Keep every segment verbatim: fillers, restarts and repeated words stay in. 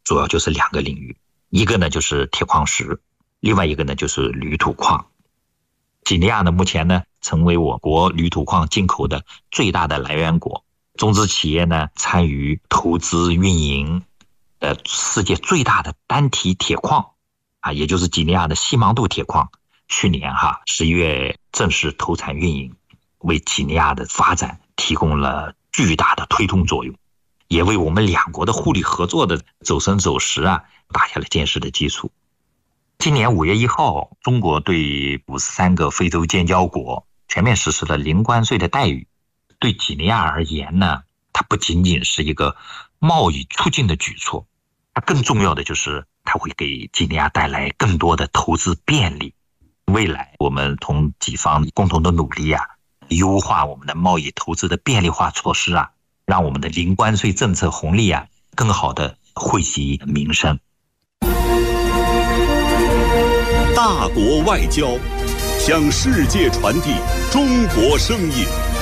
主要就是两个领域，一个呢就是铁矿石，另外一个呢就是铝土矿。几内亚呢目前呢成为我国铝土矿进口的最大的来源国，中资企业呢参与投资运营的世界最大的单体铁矿啊，也就是几内亚的西芒杜铁矿，去年哈十一月正式投产运营，为几内亚的发展提供了巨大的推动作用，也为我们两国的互利合作的走深走实啊打下了坚实的基础。今年五月一号，中国对五十三个非洲建交国全面实施了零关税的待遇。对几内亚而言呢，它不仅仅是一个贸易促进的举措，它更重要的就是它会给几内亚带来更多的投资便利。未来我们同几方共同的努力啊，优化我们的贸易投资的便利化措施啊，让我们的零关税政策红利啊更好的惠及民生。 大国外交，向世界传递中国声音。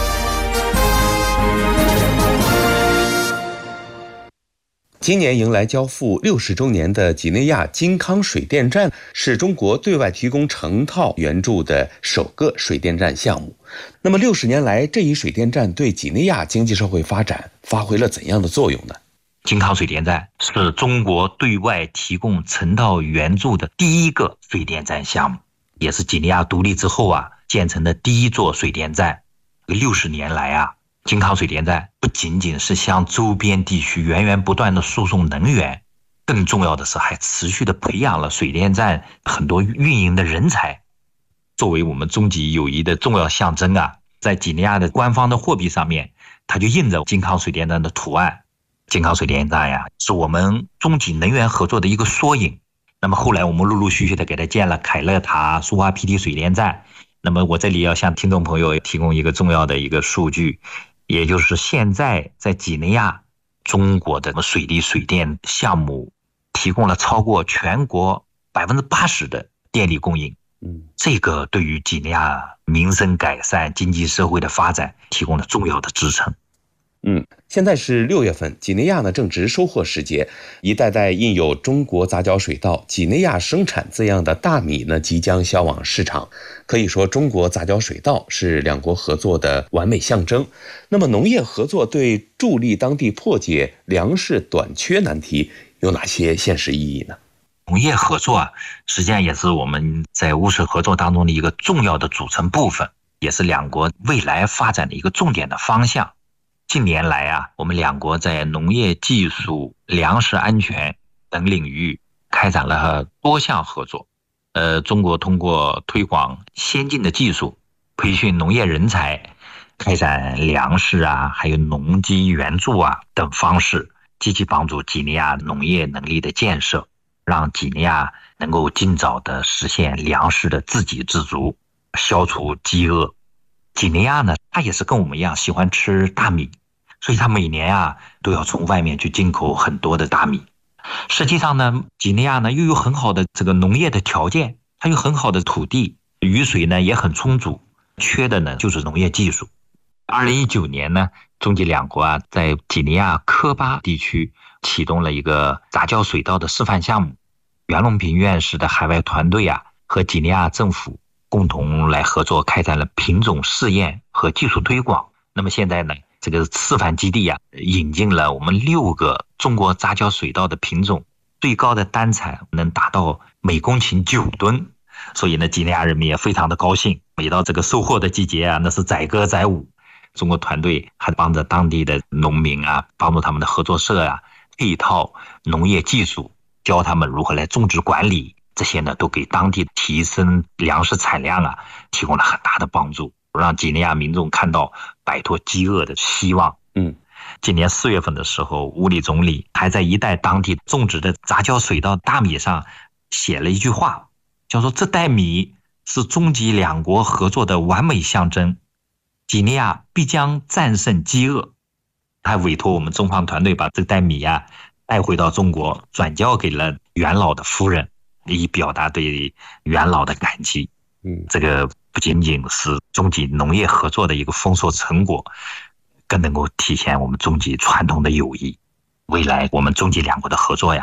今年迎来交付六十周年的几内亚金康水电站，是中国对外提供成套援助的首个水电站项目。那么六十年来，这一水电站对几内亚经济社会发展发挥了怎样的作用呢？ 金康水电站是中国对外提供成套援助的第一个水电站项目，也是几内亚独立之后啊建成的第一座水电站。六十年来啊，金康水电站不仅仅是向周边地区源源不断的输送能源，更重要的是还持续的培养了水电站很多运营的人才。作为我们中几友谊的重要象征啊，在几内亚的官方的货币上面，它就印着金康水电站的图案。金康水电站呀，是我们中几能源合作的一个缩影。那么后来我们陆陆续续的给它建了凯乐塔、苏花皮提水电站。那么我这里要向听众朋友提供一个重要的一个数据，也就是现在在几内亚，中国的水利水电项目提供了超过全国百分之八十的电力供应。嗯，这个对于几内亚民生改善、经济社会的发展提供了重要的支撑。 嗯，现在是六月份，几内亚呢正值收获时节，一袋袋印有中国杂交水稻几内亚生产字样的大米呢即将销往市场。可以说中国杂交水稻是两国合作的完美象征。那么农业合作对助力当地破解粮食短缺难题有哪些现实意义呢？ 农业合作啊，实际上也是我们在务实合作当中的一个重要的组成部分，也是两国未来发展的一个重点的方向。近年来啊，我们两国在农业技术、粮食安全等领域开展了多项合作。呃，中国通过推广先进的技术、培训农业人才、开展粮食啊，还有农机援助啊等方式，积极帮助几内亚农业能力的建设，让几内亚能够尽早的实现粮食的自给自足，消除饥饿。几内亚呢，它也是跟我们一样喜欢吃大米，所以它每年啊都要从外面去进口很多的大米。实际上呢，几内亚呢又有很好的这个农业的条件，它有很好的土地，雨水呢也很充足，缺的呢就是农业技术。二零一九年呢，中几两国啊在几内亚科巴地区启动了一个杂交水稻的示范项目。袁隆平院士的海外团队啊和几内亚政府共同来合作，开展了品种试验和技术推广。那么现在呢，这个示范基地啊，引进了我们六个中国杂交水稻的品种，最高的单产能达到每公顷九吨。所以呢，几内亚人民也非常的高兴。每到这个收获的季节啊，那是载歌载舞。中国团队还帮着当地的农民啊，帮助他们的合作社啊，配套农业技术，教他们如何来种植管理。这些呢，都给当地提升粮食产量啊，提供了很大的帮助，让几内亚民众看到摆脱饥饿的希望。嗯，今年四月份的时候，乌里总理还在一袋当地种植的杂交水稻大米上写了一句话，叫做这袋米是中几两国合作的完美象征，几内亚必将战胜饥饿。他委托我们中方团队把这袋米啊带回到中国，转交给了元老的夫人，以表达对元老的感激。嗯，这个不仅仅是中几农业合作的一个丰硕成果，更能够体现我们中几传统的友谊。未来我们中几两国的合作呀，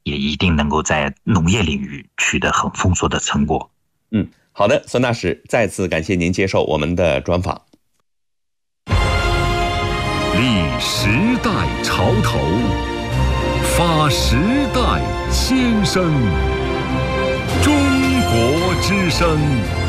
也一定能够在农业领域取得很丰硕的成果。 嗯，好的，孙大使，再次感谢您接受我们的专访。 立时代潮头，发时代先声，中国之声。